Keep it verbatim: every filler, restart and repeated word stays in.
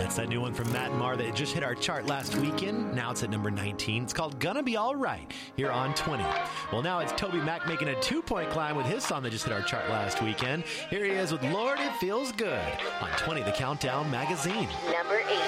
It's that new one from Matt and Mar that just hit our chart last weekend. Now it's at number nineteen. It's called Gonna Be Alright here on twenty. Well, now it's Toby Mac making a two-point climb with his song that just hit our chart last weekend. Here he is with Lord, It Feels Good on twenty, the Countdown Magazine. Number eight.